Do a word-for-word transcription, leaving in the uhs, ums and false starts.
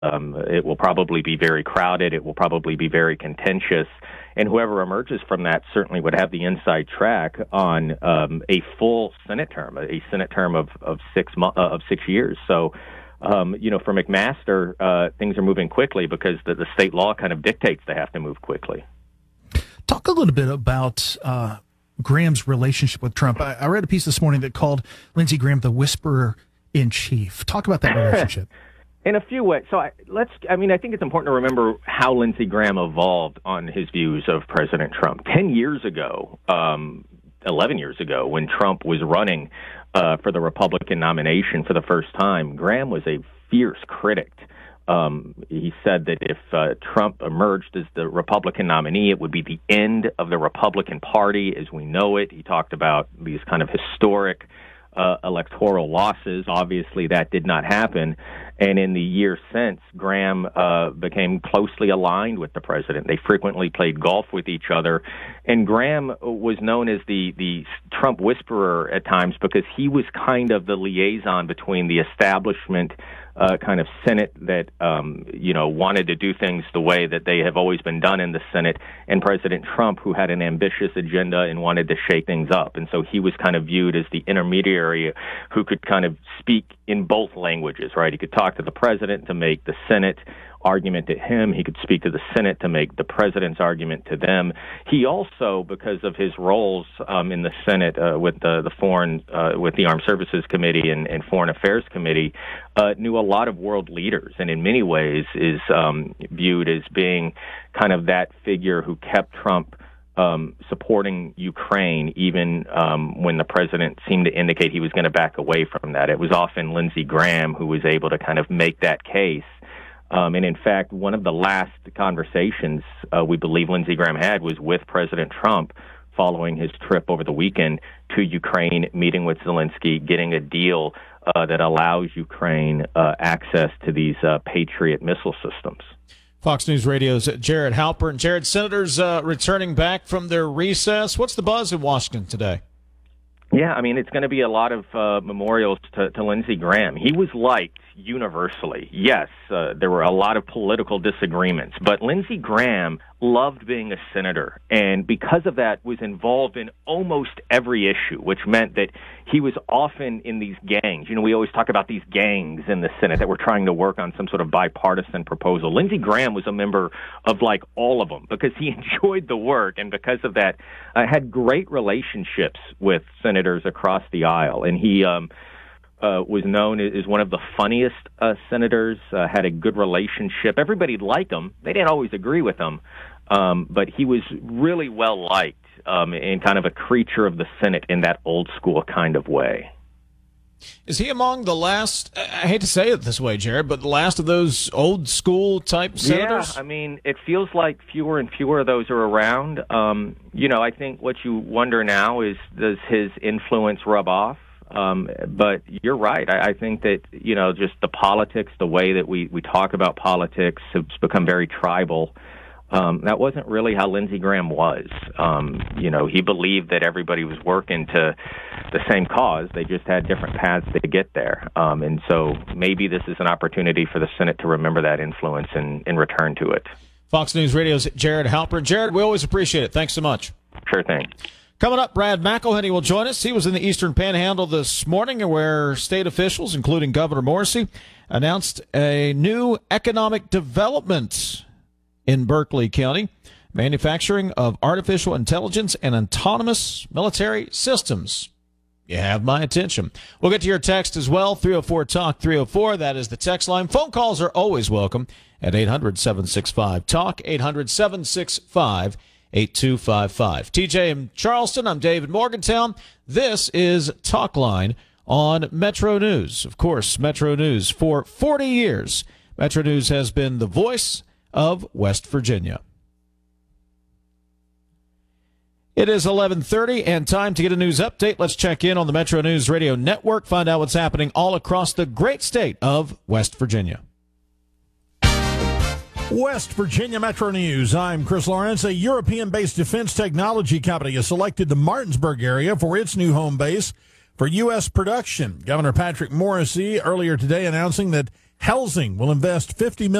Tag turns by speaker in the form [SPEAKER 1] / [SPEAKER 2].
[SPEAKER 1] Um, it will probably be very crowded. It will probably be very contentious. And whoever emerges from that certainly would have the inside track on um, a full Senate term, a Senate term of, of six mo- uh, of six years. So, um, you know, for McMaster, uh, things are moving quickly because the, the state law kind of dictates they have to move quickly.
[SPEAKER 2] Talk a little bit about uh, Graham's relationship with Trump. I, I read a piece this morning that called Lindsey Graham the whisperer in chief. Talk about that relationship.
[SPEAKER 1] In a few ways. So I, let's, I mean, I think it's important to remember how Lindsey Graham evolved on his views of President Trump. Ten years ago, um, eleven years ago, when Trump was running uh, for the Republican nomination for the first time, Graham was a fierce critic. Um, he said that if uh, Trump emerged as the Republican nominee, it would be the end of the Republican Party as we know it. He talked about these kind of historic Uh, electoral losses. Obviously, that did not happen. And in the year since, Graham uh, became closely aligned with the president. They frequently played golf with each other. And Graham was known as the, the Trump whisperer at times because he was kind of the liaison between the establishment Uh, kind of Senate that, um, you know, wanted to do things the way that they have always been done in the Senate, and President Trump, who had an ambitious agenda and wanted to shake things up. And so he was kind of viewed as the intermediary who could kind of speak in both languages, right? He could talk to the president to make the Senate argument to him. He could speak to the Senate to make the president's argument to them. He also, because of his roles um, in the Senate uh, with the, the foreign, uh, with the Armed Services Committee and, and Foreign Affairs Committee, uh, knew a lot of world leaders, and in many ways is um, viewed as being kind of that figure who kept Trump um, supporting Ukraine, even um, when the president seemed to indicate he was going to back away from that. It was often Lindsey Graham who was able to kind of make that case. Um, and in fact, one of the last conversations uh, we believe Lindsey Graham had was with President Trump following his trip over the weekend to Ukraine, meeting with Zelensky, getting a deal uh, that allows Ukraine uh, access to these uh, Patriot missile systems.
[SPEAKER 3] Fox News Radio's Jared Halpern. Jared, senators uh, returning back from their recess. What's the buzz in Washington today?
[SPEAKER 1] Yeah, I mean, it's going to be a lot of uh, memorials to, to Lindsey Graham. He was liked universally. Yes, uh, there were a lot of political disagreements, but Lindsey Graham loved being a senator, and because of that was involved in almost every issue, which meant that he was often in these gangs. You know, we always talk about these gangs in the Senate that were trying to work on some sort of bipartisan proposal. Lindsey Graham was a member of, like, all of them because he enjoyed the work, and because of that, uh, had great relationships with senators across the aisle, and he um, uh, was known as one of the funniest uh, senators, uh, had a good relationship. Everybody liked him. They didn't always agree with him. Um, but he was really well liked um, and kind of a creature of the Senate in that old school kind of way.
[SPEAKER 3] Is he among the last, I hate to say it this way, Jared, but the last of those old school type senators?
[SPEAKER 1] Yeah, I mean, it feels like fewer and fewer of those are around. Um, you know, I think what you wonder now is, does his influence rub off? Um, but you're right. I, I think that, you know, just the politics, the way that we, we talk about politics has become very tribal. Um, that wasn't really how Lindsey Graham was. Um, you know, he believed that everybody was working to the same cause. They just had different paths to get there. Um, and so maybe this is an opportunity for the Senate to remember that influence and, and return to it.
[SPEAKER 3] Fox News Radio's Jared Halpern. Jared, we always appreciate it. Thanks so much.
[SPEAKER 1] Sure thing.
[SPEAKER 3] Coming up, Brad McElhenney will join us. He was in the Eastern Panhandle this morning where state officials, including Governor Morrisey, announced a new economic development in Berkeley County, manufacturing of artificial intelligence and autonomous military systems. You have my attention. We'll get to your text as well, three oh four talk three oh four. That is the text line. Phone calls are always welcome at eight hundred, seven six five, talk, eight hundred, seven six five, eight two five five. T J in Charleston, I'm David Morgantown. This is Talk Line on Metro News. Of course, Metro News for forty years. Metro News has been the voice of West Virginia. It is eleven thirty and time to get a news update. Let's check in on the Metro News Radio Network, find out what's happening all across the great state of West Virginia.
[SPEAKER 4] West Virginia Metro News. I'm Chris Lawrence. A European-based defense technology company has selected the Martinsburg area for its new home base for U S production. Governor Patrick Morrisey earlier today announcing that Helsing will invest fifty million dollars